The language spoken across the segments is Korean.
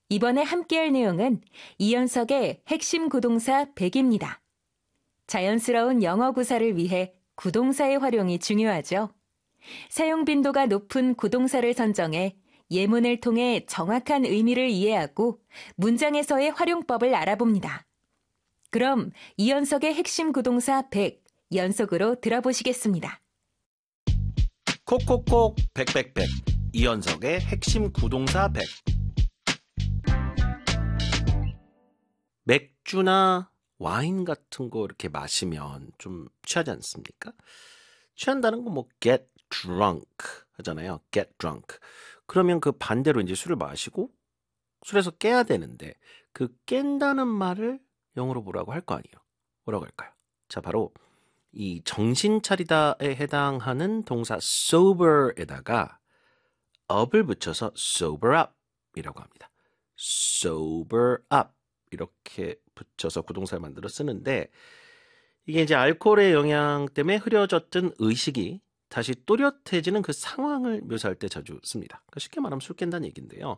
이번에 함께할 내용은 이연석의 핵심 구동사 100입니다. 자연스러운 영어 구사를 위해 구동사의 활용이 중요하죠. 사용 빈도가 높은 구동사를 선정해 예문을 통해 정확한 의미를 이해하고 문장에서의 활용법을 알아봅니다. 그럼 이연석의 핵심 구동사 100 연속으로 들어보시겠습니다. 콕콕콕 백백백 이연석의 핵심 구동사 100 맥주나 와인 같은 거 이렇게 마시면 좀 취하지 않습니까? 취한다는 건 뭐 get drunk 하잖아요. get drunk. 그러면 그 반대로 이제 술을 마시고 술에서 깨야 되는데 그 깬다는 말을 영어로 뭐라고 할 거 아니에요. 뭐라고 할까요? 자, 바로 이 정신 차리다에 해당하는 동사 sober에다가 up을 붙여서 sober up 이라고 합니다. sober up 이렇게 붙여서 구동사를 만들어 쓰는데 이게 이제 알코올의 영향 때문에 흐려졌던 의식이 다시 또렷해지는 그 상황을 묘사할 때 자주 씁니다. 그러니까 쉽게 말하면 술 깬다는 얘기인데요.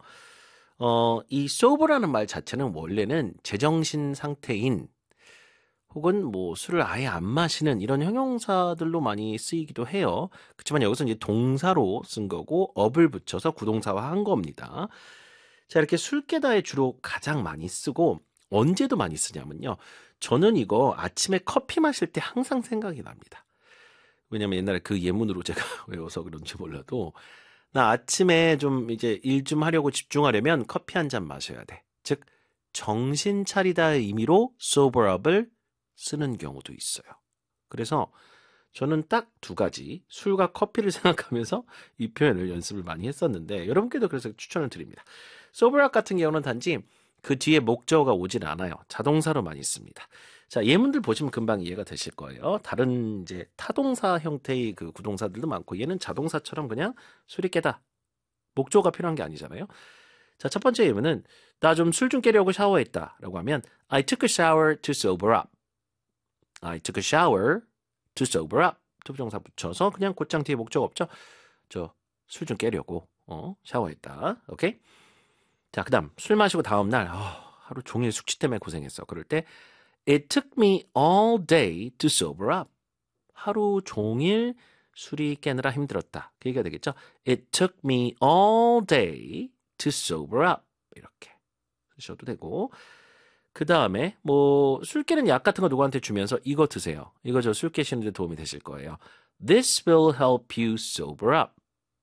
이 sober라는 말 자체는 원래는 제정신 상태인 혹은 뭐 술을 아예 안 마시는 이런 형용사들로 많이 쓰이기도 해요. 그렇지만 여기서 이제 동사로 쓴 거고 up을 붙여서 구동사화한 겁니다. 자, 이렇게 술 깨다에 주로 가장 많이 쓰고 언제도 많이 쓰냐면요. 저는 이거 아침에 커피 마실 때 항상 생각이 납니다. 왜냐면 옛날에 그 예문으로 제가 외워서 그런지 몰라도 나 아침에 좀 이제 일 좀 하려고 집중하려면 커피 한 잔 마셔야 돼. 즉 정신 차리다의 의미로 sober up을 쓰는 경우도 있어요. 그래서 저는 딱 두 가지 술과 커피를 생각하면서 이 표현을 연습을 많이 했었는데 여러분께도 그래서 추천을 드립니다. sober up 같은 경우는 단지 그 뒤에 목적어가 오진 않아요. 자동사로 많이 씁니다. 자, 예문들 보시면 금방 이해가 되실 거예요. 다른 이제 타동사 형태의 그 구동사들도 많고 얘는 자동사처럼 그냥 술이 깨다. 목적어가 필요한 게 아니잖아요. 자, 첫 번째 예문은 나 좀 술 좀 깨려고 샤워했다 라고 하면 I took a shower to sober up. I took a shower to sober up. 투부정사 붙여서 그냥 곧장 뒤에 목적 없죠. 저 술 좀 깨려고 샤워했다. 오케이? 자, 그 다음 술 마시고 다음날 하루 종일 숙취 때문에 고생했어. 그럴 때 It took me all day to sober up. 하루 종일 술이 깨느라 힘들었다. 그 얘기가 되겠죠. It took me all day to sober up. 이렇게 쓰셔도 되고 그 다음에 뭐 술 깨는 약 같은 거 누구한테 주면서 이거 드세요. 이거 저 술 깨시는 데 도움이 되실 거예요. This will help you sober up.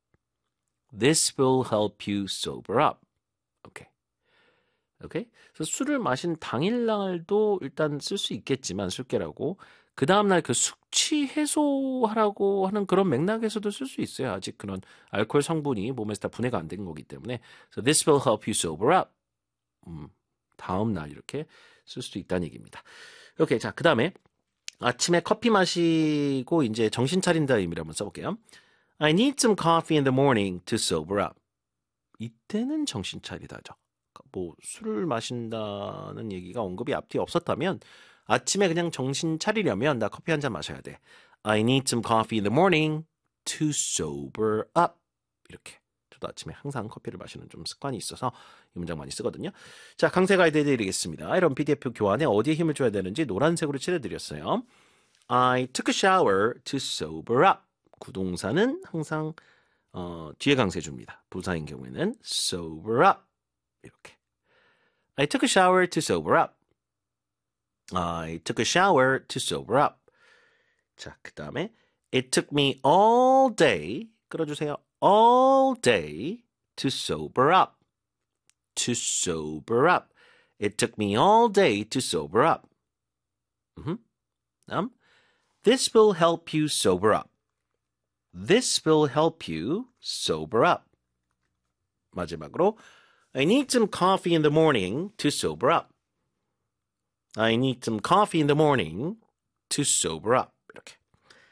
This will help you sober up. 오케이. 오케이? 그래서 술을 마신 당일날도 일단 쓸 수 있겠지만 술 깨라고 그 다음날 그 숙취 해소하라고 하는 그런 맥락에서도 쓸 수 있어요. 아직 그런 알코올 성분이 몸에서 다 분해가 안 된 거기 때문에 So this will help you sober up. 다음날 이렇게 쓸 수도 있다는 얘기입니다. 오케이, 자, 그 다음에 아침에 커피 마시고 이제 정신 차린다 의미를 한번 써볼게요. I need some coffee in the morning to sober up. 이때는 정신 차리다죠. 뭐 술을 마신다는 얘기가 언급이 앞뒤 없었다면 아침에 그냥 정신 차리려면 나 커피 한 잔 마셔야 돼. I need some coffee in the morning to sober up. 이렇게. 저도 아침에 항상 커피를 마시는 좀 습관이 있어서 이 문장 많이 쓰거든요. 자, 강세 가이드 해드리겠습니다. 이런 PDF 교환에 어디에 힘을 줘야 되는지 노란색으로 칠해드렸어요. I took a shower to sober up. 구동사는 항상 뒤에 강세 줍니다. 부사인 경우에는 sober up. 이렇게. I took a shower to sober up. I took a shower to sober up. 자, 그 다음에 It took me all day. 끌어주세요. All day to sober up. To sober up. It took me all day to sober up. This will help you sober up. This will help you sober up. 마지막으로 I need some coffee in the morning to sober up. I need some coffee in the morning to sober up.